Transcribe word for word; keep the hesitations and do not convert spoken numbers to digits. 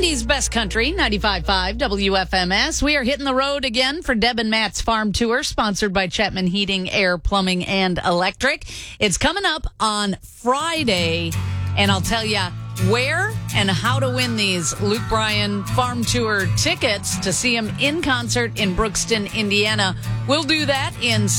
Murphy's Best Country, ninety-five point five W F M S. We are hitting the road again for Deb and Matt's Farm Tour, sponsored by Chapman Heating, Air, Plumbing, and Electric. It's coming up on Friday, and I'll tell you where and how to win these Luke Bryan Farm Tour tickets to see him in concert in Brookston, Indiana. We'll do that in